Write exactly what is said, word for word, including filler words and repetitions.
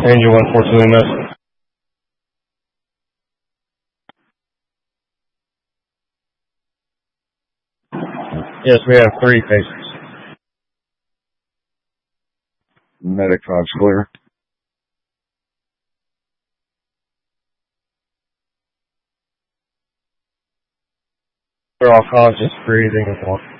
Angel unfortunately missed. Yes, we have three patients. Medic five's clear. They're all conscious, breathing, and walking.